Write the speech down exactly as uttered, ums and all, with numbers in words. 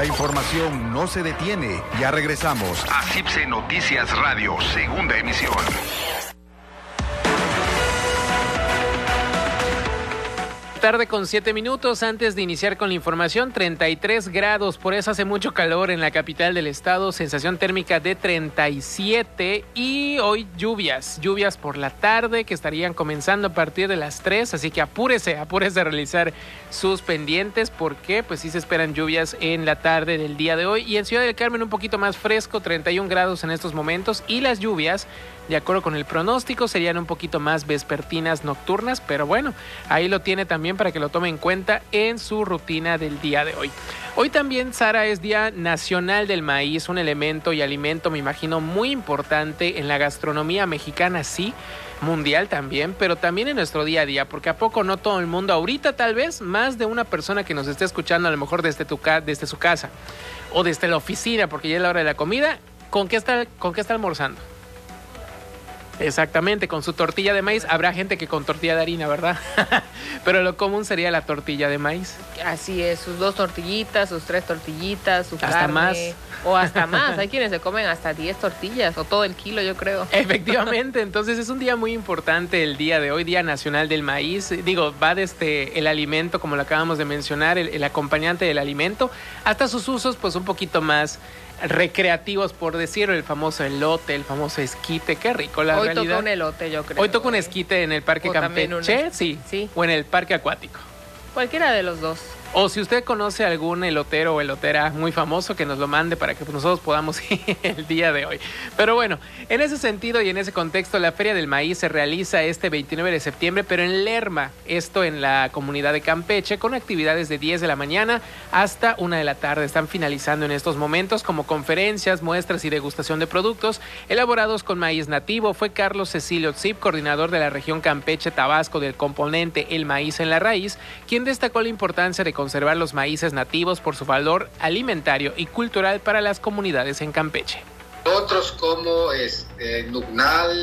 La información no se detiene. Ya regresamos a C I P S E Noticias Radio, segunda emisión. Tarde con siete minutos. Antes de iniciar con la información, treinta y tres grados, por eso hace mucho calor en la capital del estado, sensación térmica de treinta y siete y hoy lluvias, lluvias por la tarde que estarían comenzando a partir de las tres, así que apúrese, apúrese a realizar sus pendientes porque pues sí se esperan lluvias en la tarde del día de hoy y en Ciudad del Carmen un poquito más fresco, treinta y un grados en estos momentos y las lluvias, de acuerdo con el pronóstico, serían un poquito más vespertinas nocturnas, pero bueno, ahí lo tiene también para que lo tome en cuenta en su rutina del día de hoy. Hoy también, Sara, es Día Nacional del Maíz, un elemento y alimento, me imagino, muy importante en la gastronomía mexicana, sí, mundial también, pero también en nuestro día a día, porque a poco no todo el mundo, ahorita tal vez más de una persona que nos esté escuchando, a lo mejor desde, tu ca- desde su casa o desde la oficina, porque ya es la hora de la comida, ¿con qué está, con qué está almorzando? Exactamente, con su tortilla de maíz. Habrá gente que con tortilla de harina, ¿verdad? Pero lo común sería la tortilla de maíz. Así es, sus dos tortillitas, sus tres tortillitas, su hasta carne. Más. O hasta más. Hay quienes se comen hasta diez tortillas o todo el kilo, yo creo. Efectivamente, entonces es un día muy importante el día de hoy, Día Nacional del Maíz. Digo, va desde el alimento, como lo acabamos de mencionar, el, el acompañante del alimento, hasta sus usos, pues un poquito más recreativos, por decirlo, el famoso elote, el famoso esquite, qué rico la Hoy realidad. toca un elote, yo creo. Hoy toca un esquite en el Parque o Campeche, un... sí, sí, o en el Parque Acuático. Cualquiera de los dos. O si usted conoce algún elotero o elotera muy famoso, que nos lo mande para que nosotros podamos ir el día de hoy. Pero bueno, en ese sentido y en ese contexto, la Feria del Maíz se realiza este veintinueve de septiembre, pero en Lerma, esto en la comunidad de Campeche, con actividades de diez de la mañana hasta una de la tarde. Están finalizando en estos momentos como conferencias, muestras y degustación de productos elaborados con maíz nativo. Fue Carlos Cecilio Zip, coordinador de la región Campeche Tabasco del componente El Maíz en la Raíz, quien destacó la importancia de conservar los maíces nativos por su valor alimentario y cultural para las comunidades en Campeche. Otros como este, Nugnal,